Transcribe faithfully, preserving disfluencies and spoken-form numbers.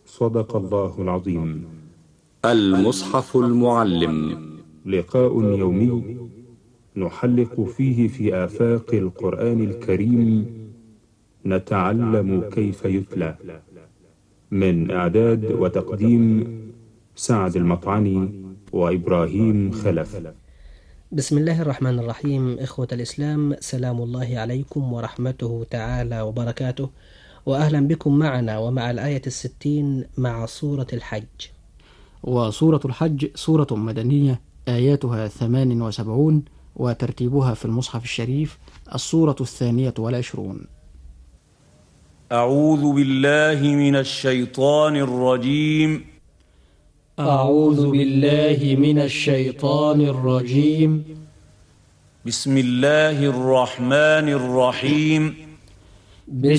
صدق الله العظيم. المصحف المعلم، لقاء يومي نحلق فيه في آفاق القرآن الكريم، نتعلم كيف يتلى. من إعداد وتقديم سعد المطعني وإبراهيم خلف. بسم الله الرحمن الرحيم. إخوة الإسلام، سلام الله عليكم ورحمته تعالى وبركاته، وأهلا بكم معنا ومع الآية الستين مع سورة الحج. وسورة الحج سورة مدنية آياتها ثمان وسبعون، وترتيبها في المصحف الشريف السورة الثانية والعشرون. أعوذ بالله من الشيطان الرجيم. أعوذ بالله من الشيطان الرجيم. بسم الله الرحمن الرحيم.